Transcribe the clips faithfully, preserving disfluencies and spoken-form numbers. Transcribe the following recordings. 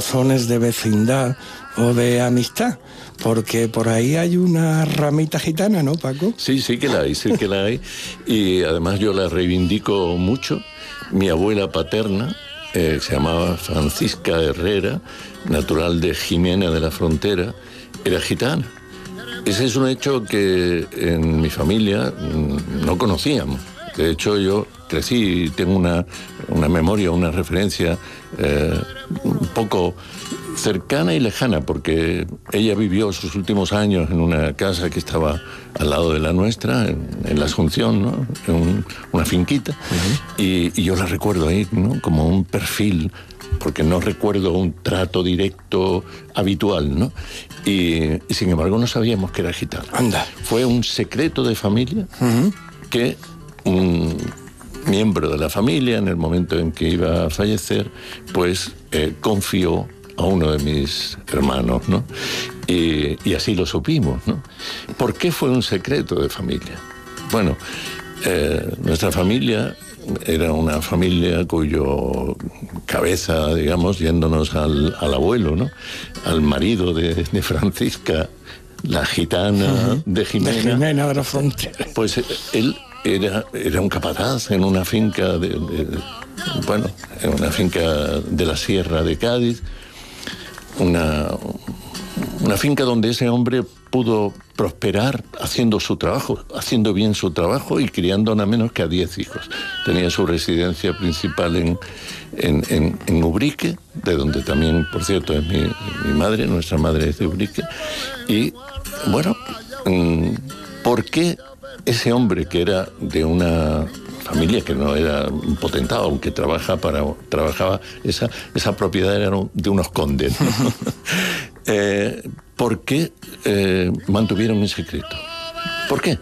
razones de vecindad o de amistad, porque por ahí hay una ramita gitana, ¿no, Paco? Sí, sí que la hay, sí que la hay, y además yo la reivindico mucho. Mi abuela paterna eh, se llamaba Francisca Herrera, natural de Jimena de la Frontera, era gitana. Ese es un hecho que en mi familia no conocíamos. De hecho, yo crecí y tengo una, una memoria, una referencia eh, un poco cercana y lejana, porque ella vivió sus últimos años en una casa que estaba al lado de la nuestra, en, en la Asunción, ¿no? En un, una finquita, uh-huh. y, y yo la recuerdo ahí, ¿no? Como un perfil, porque no recuerdo un trato directo habitual, ¿no? Y, y sin embargo no sabíamos que era gitana. Anda. Fue un secreto de familia, uh-huh. que un miembro de la familia, en el momento en que iba a fallecer, pues eh, confió a uno de mis hermanos, ¿no? Y, y así lo supimos, ¿no? ¿Por qué fue un secreto de familia? Bueno, eh, nuestra familia era una familia cuyo cabeza, digamos, yéndonos al, al abuelo, ¿no? Al marido de, de Francisca, la gitana uh-huh. de Jimena. De Jimena de la Frontera. Pues él era, era un capataz en una finca de, de, bueno, en una finca de la Sierra de Cádiz, una, una finca donde ese hombre pudo prosperar haciendo su trabajo, haciendo bien su trabajo y criando nada menos que a diez hijos. Tenía su residencia principal en, en, en, en Ubrique, de donde también, por cierto, es mi, mi madre, nuestra madre es de Ubrique. Y, bueno, ¿por qué ese hombre que era de una familia que no era un potentado, aunque trabaja para, trabajaba, esa, esa propiedad era de unos condes, ¿no? eh, ¿Por qué eh, mantuvieron un secreto? ¿Por qué?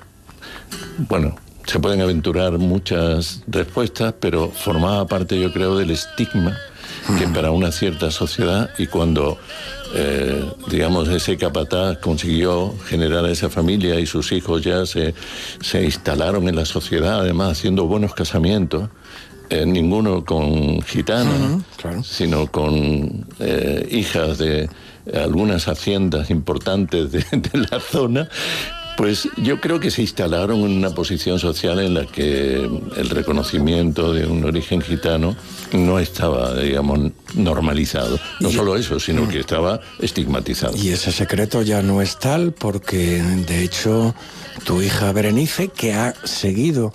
Bueno, se pueden aventurar muchas respuestas, pero formaba parte, yo creo, del estigma que para una cierta sociedad, y cuando, eh, digamos, ese capataz consiguió generar a esa familia y sus hijos ya se, se instalaron en la sociedad, además haciendo buenos casamientos, eh, ninguno con gitanas, uh-huh, claro. sino con eh, hijas de algunas haciendas importantes de, de la zona, pues yo creo que se instalaron en una posición social en la que el reconocimiento de un origen gitano no estaba, digamos, normalizado. No y, solo eso, sino mm. que estaba estigmatizado. Y ese secreto ya no es tal porque, de hecho, tu hija Berenice, que ha seguido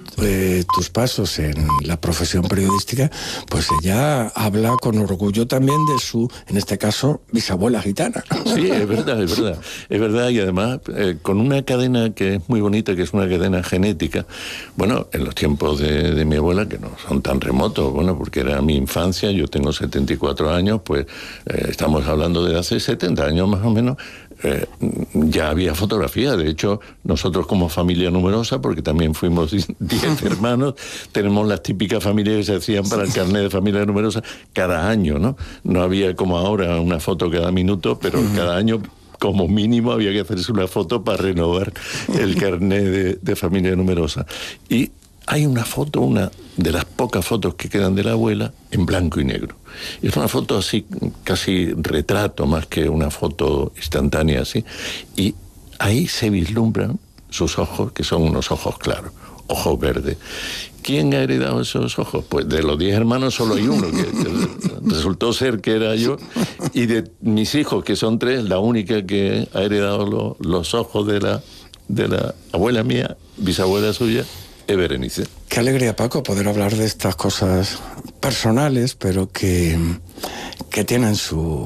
Eh, tus pasos en la profesión periodística, pues ella habla con orgullo también de su, en este caso, bisabuela gitana. Sí, es verdad, es verdad. Es verdad, y además eh, con una cadena que es muy bonita, que es una cadena genética. Bueno, en los tiempos de, de mi abuela, que no son tan remotos, bueno, porque era mi infancia, yo tengo setenta y cuatro años, pues eh, estamos hablando de hace setenta años más o menos. Eh, ya había fotografía. De hecho, nosotros como familia numerosa, porque también fuimos diez hermanos, tenemos las típicas familias que se hacían para el carnet de familia numerosa cada año, ¿no? No había como ahora una foto cada minuto, pero uh-huh. cada año como mínimo había que hacerse una foto para renovar el carnet de, de familia numerosa. Y hay una foto, una de las pocas fotos que quedan de la abuela, en blanco y negro. Es una foto así, casi retrato, más que una foto instantánea así. Y ahí se vislumbran sus ojos, que son unos ojos claros, ojos verdes. ¿Quién ha heredado esos ojos? Pues de los diez hermanos solo hay uno, que, que resultó ser que era yo. Y de mis hijos, que son tres, la única que ha heredado lo, los ojos de la, de la abuela mía, bisabuela suya, es Berenice. Qué alegría, Paco, poder hablar de estas cosas personales, pero que, que tienen su,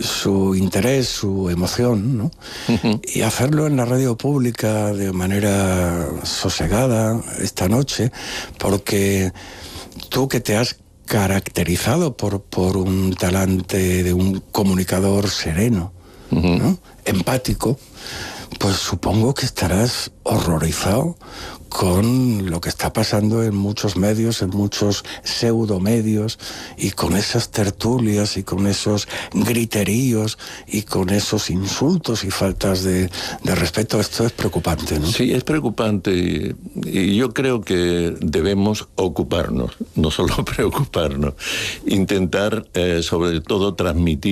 su interés, su emoción, ¿no? Uh-huh. Y hacerlo en la radio pública de manera sosegada esta noche, porque tú que te has caracterizado por, por un talante de un comunicador sereno, uh-huh. ¿no? Empático, pues supongo que estarás horrorizado con lo que está pasando en muchos medios, en muchos pseudomedios, y con esas tertulias y con esos griteríos y con esos insultos y faltas de, de respeto. Esto es preocupante, ¿no? Sí, es preocupante, y, y yo creo que debemos ocuparnos, no solo preocuparnos, intentar eh, sobre todo transmitir